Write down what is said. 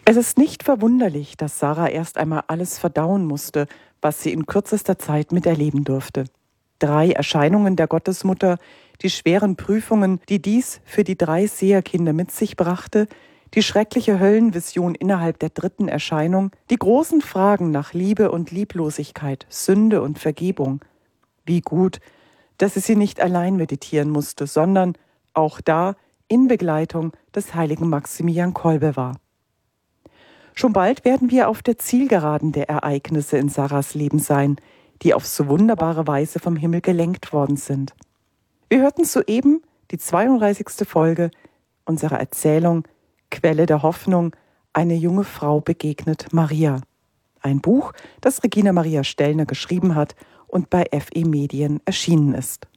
Es ist nicht verwunderlich, dass Sarah erst einmal alles verdauen musste, was sie in kürzester Zeit miterleben durfte. 3 Erscheinungen der Gottesmutter, die schweren Prüfungen, die dies für die 3 Seherkinder mit sich brachte, die schreckliche Höllenvision innerhalb der 3. Erscheinung, die großen Fragen nach Liebe und Lieblosigkeit, Sünde und Vergebung. Wie gut, dass sie nicht allein meditieren musste, sondern auch da in Begleitung des heiligen Maximilian Kolbe war. Schon bald werden wir auf der Zielgeraden der Ereignisse in Sarahs Leben sein, die auf so wunderbare Weise vom Himmel gelenkt worden sind. Wir hörten soeben die 32. Folge unserer Erzählung Quelle der Hoffnung, eine junge Frau begegnet Maria. Ein Buch, das Regina Maria Stellner geschrieben hat und bei FE Medien erschienen ist.